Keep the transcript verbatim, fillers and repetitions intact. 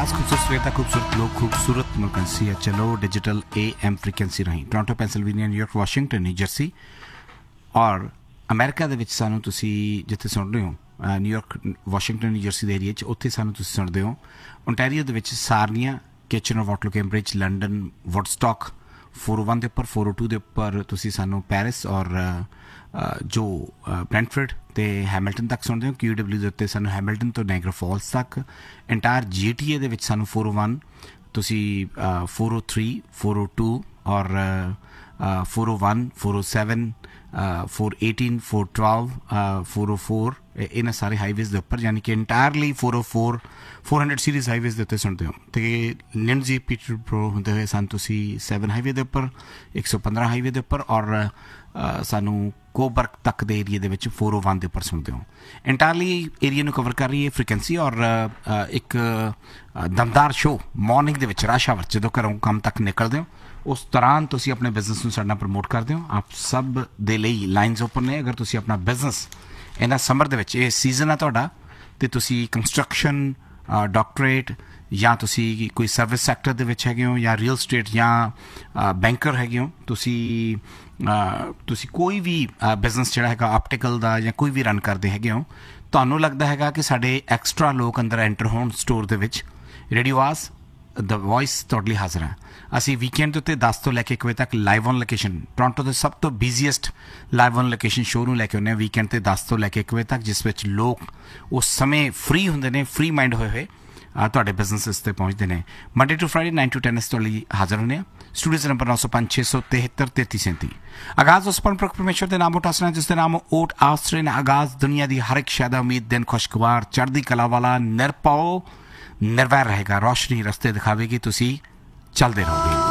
खास खूबसूरत सवेता खूबसूरत लोग खूबसूरत मुल्कंसी चलो डिजिटल ए एम फ्रीकुएंसी रही Toronto Pennsylvania New York Washington new Jersey और अमेरिका ਦੇ ਵਿੱਚ ਸਾਨੂੰ ਤੁਸੀਂ ਜਿੱਥੇ ਸੁਣ ਰਹੇ ਹੋ ਨਿਊਯਾਰਕ ਵਾਸ਼ਿੰਗਟਨ ਨਿਊ ਜਰਸੀ ਦੇ ਏਰੀਆ 'ਚ ਉੱਥੇ ਸਾਨੂੰ ਤੁਸੀਂ ਸੁਣਦੇ ਹੋ ਓਨਟਾਰੀਓ ਦੇ ਵਿੱਚ ਸਾਰਨੀਆ Kitchener ਵਾਟਰਲੋ Cambridge London Woodstock four ओ वन के उपर फोर ओ टू के उपर तुसी सानू पैरिस और जो ब्रेंटफोर्ड ते हैमिल्टन तक सुनते हो क्यू डबल्यू के उत्ते सानू हैमिल्टन तो नायग्रा फॉल्स तक एंटायर जी टी ए दे विच सानू फोर ओ वन तुसी four O three four O two और फोर ओ वन फोर ओ seven four eighteen four twelve four O four इन्ह सारे हाईवेज़ के उपर यानी कि entirely four O four four hundred series highways के उत्ते सुनते हो तो लिंडजी पीटरब्रो होंदे हुए सन तुसी सैवन हाईवे के उपर एक सौ पंद्रह हाईवे के उपर और सानू कोबर्ग तक के एरिए दे विच फोर ओ वन के उपर सुनते हो इंटायरली एरिए नू कवर कर रही है फ्रीकुएंसी और एक दमदार शो मॉर्निंग के विच रश आवर जो घरों काम तक निकलते हो उस दौरान तुसी अपने बिजनेस नू साडे नाल प्रमोट करते हो आप सब दे लई लाइनस ओपन ने अगर तुसी अपना बिजनेस इन्हां समर दे विच इह सीजन है तुहाडा ते तुसी कंस्ट्रक्शन डॉक्टरेट या तुसी कोई सर्विस सैक्टर दे विच हैगे हो या रियल स्टेट या बैंकर हैगे हो तुसी तुसी कोई भी बिजनेस जिहड़ा हैगा ऑप्टिकल दा या कोई भी रन करदे हैगे हो तुहानूं लगदा हैगा कि साडे एक्सट्रा लोग अंदर एंटर होण स्टोर दे विच रेडियो आवाज़ द वॉइस तुहाडे लई हाज़र है ਅਸੀਂ ਵੀਕਐਂਡ ਦੇ ਉੱਤੇ ਦਸ ਤੋਂ ਲੈ ਕੇ ਇੱਕ ਵਜੇ ਤੱਕ ਲਾਈਵ ਔਨ ਲੋਕੇਸ਼ਨ ਟੋਰਾਂਟੋ ਦੇ ਸਭ ਤੋਂ ਬਿਜ਼ੀਐਸਟ ਲਾਈਵ ਔਨ ਲੋਕੇਸ਼ਨ ਸ਼ੋਅ ਨੂੰ ਲੈ ਕੇ ਆਉਂਦੇ ਹਾਂ ਵੀਕਐਂਡ 'ਤੇ ਦਸ ਤੋਂ ਲੈ ਕੇ ਇੱਕ ਵਜੇ ਤੱਕ ਜਿਸ ਵਿੱਚ ਲੋਕ ਉਸ ਸਮੇਂ ਫਰੀ ਹੁੰਦੇ ਨੇ ਫਰੀ ਮਾਈਂਡ ਹੋਏ ਹੋਏ ਤੁਹਾਡੇ ਬਿਜ਼ਨਸਿਸ 'ਤੇ ਪਹੁੰਚਦੇ ਨੇ Monday to Friday ਨਾइन to ten ਇਸ ਤੁਹਾਡੇ ਲਈ ਹਾਜ਼ਰ ਹੁੰਦੇ ਹਾਂ स्टूडियो से नंबर नौ सौ पाँच छः सौ तिहत्तर तैंतीस सैंती आगाज उस परम परमेश्वर के नाम उठासना जिसके नाम ओट आश्रय ने आगाज दुनिया की हर एक शायद उम्मीद दिन खुशगवार चढ़ती कला वाला निरपौ निर्वैर रहेगा रोशनी रस्ते दिखावेगी तुसी चलते रहोगे।